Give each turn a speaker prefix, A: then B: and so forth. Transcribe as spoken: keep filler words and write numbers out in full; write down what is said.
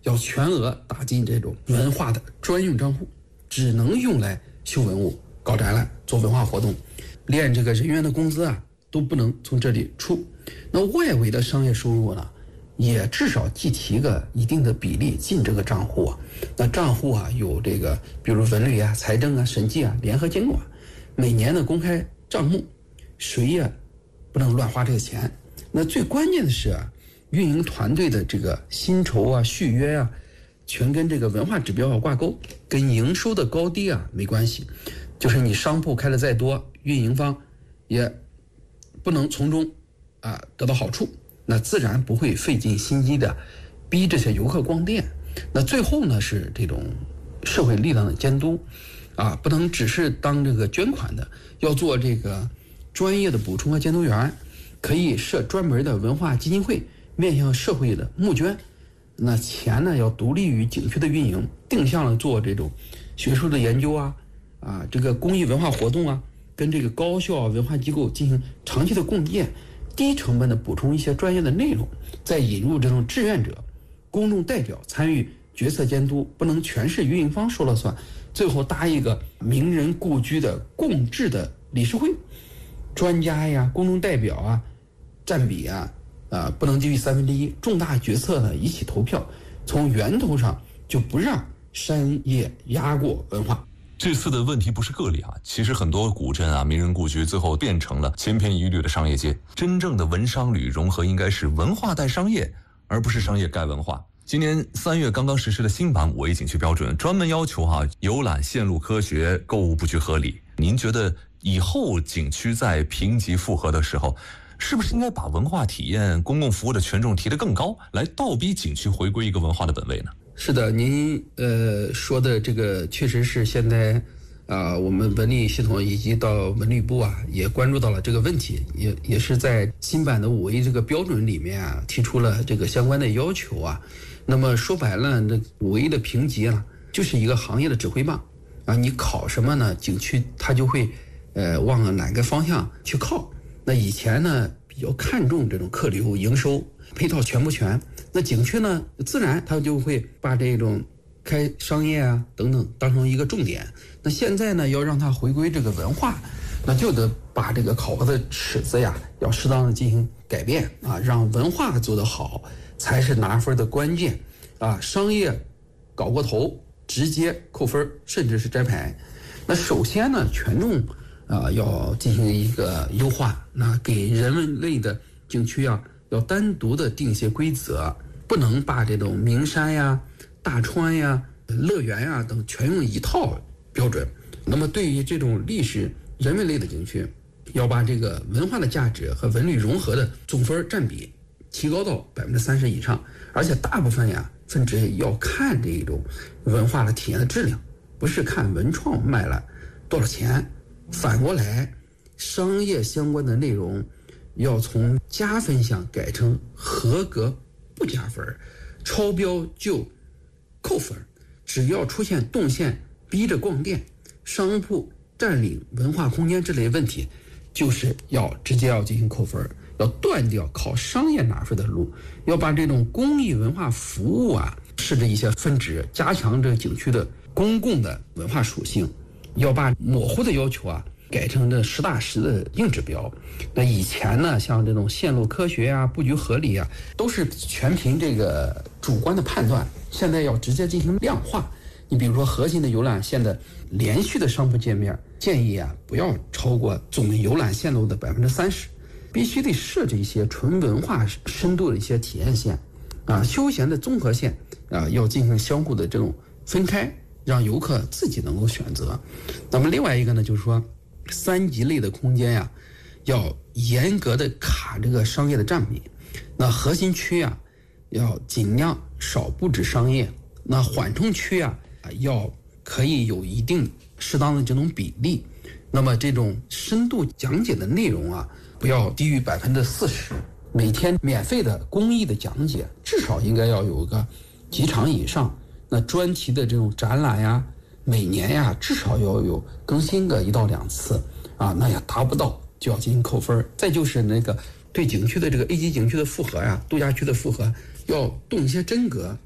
A: 要全额打进这种文化的专用账户，只能用来修文物、搞展览、做文化活动，连这个人员的工资啊都不能从这里出。那外围的商业收入呢，也至少计提个一定的比例进这个账户啊。那账户啊有这个，比如文旅啊、财政啊、审计啊联合监管，每年的公开账目，谁也不能乱花这个钱。那最关键的是啊，运营团队的这个薪酬啊、续约啊，全跟这个文化指标要挂钩，跟营收的高低啊没关系。就是你商铺开的再多，运营方也不能从中啊得到好处，那自然不会费尽心机的逼这些游客逛店。那最后呢是这种社会力量的监督啊，不能只是当这个捐款的，要做这个专业的补充和监督员，可以设专门的文化基金会，面向社会的募捐。那钱呢要独立于景区的运营，定向了做这种学术的研究啊啊这个公益文化活动啊，跟这个高校文化机构进行长期的共建，低成本的补充一些专业的内容，再引入这种志愿者、公众代表参与决策监督，不能全是运营方说了算。最后搭一个名人故居的共治的理事会，专家呀、公众代表啊，占比啊，啊不能低于三分之一。重大决策呢一起投票，从源头上就不让商业压过文化。
B: 这次的问题不是个例啊，其实很多古镇啊、名人故居最后变成了千篇一律的商业街。真正的文商旅融合应该是文化带商业，而不是商业盖文化。今年三月刚刚实施的新版五 A 景区标准，专门要求哈、啊、游览线路科学，购物布局合理。您觉得以后景区在评级复核的时候，是不是应该把文化体验、公共服务的权重提得更高，来倒逼景区回归一个文化的本位呢？
A: 是的，您呃说的这个确实是现在啊、呃，我们文旅系统以及到文旅部啊也关注到了这个问题，也也是在新版的五 A 这个标准里面啊提出了这个相关的要求啊。那么说白了，这五 A 的评级啊，就是一个行业的指挥棒啊，你考什么呢？景区它就会呃往哪个方向去靠。那以前呢比较看重这种客流、营收、配套全不全，那景区呢自然它就会把这种开商业啊等等当成一个重点。那现在呢要让它回归这个文化，那就得把这个考核的尺子呀要适当的进行改变啊，让文化做得好才是拿分的关键啊！商业搞过头，直接扣分，甚至是摘牌。那首先呢，权重啊要进行一个优化，那给人文类的景区啊要单独的定一些规则，不能把这种名山呀、大川呀、乐园呀等全用一套标准。那么对于这种历史人文类的景区，要把这个文化的价值和文旅融合的总分占比提高到百分之三十以上，而且大部分呀分值要看这种文化的体验的质量，不是看文创卖了多少钱。反过来，商业相关的内容要从加分项改成合格不加分，超标就扣分。只要出现动线逼着逛店、商铺占领文化空间这类问题，就是要直接要进行扣分，要断掉靠商业拿分的路，要把这种公益文化服务啊设置一些分值，加强这景区的公共的文化属性，要把模糊的要求啊改成这实打实的硬指标。那以前呢，像这种线路科学啊、布局合理啊，都是全凭这个主观的判断，现在要直接进行量化。你比如说核心的游览线的连续的商铺界面，建议啊不要超过总游览线路的百分之三十，必须得设置一些纯文化深度的一些体验线，啊，休闲的综合线啊要进行相互的这种分开，让游客自己能够选择。那么另外一个呢，就是说三级类的空间呀、啊，要严格的卡这个商业的占比。那核心区啊，要尽量少布置商业。那缓冲区啊，要可以有一定适当的这种比例。那么这种深度讲解的内容啊，不要低于百分之四十。每天免费的公益的讲解至少应该要有个几场以上。那专题的这种展览呀，每年呀至少要有更新个一到两次啊，那也达不到就要进行扣分。再就是那个对景区的这个 A 级景区的复核呀、度假区的复核，要动一些真格，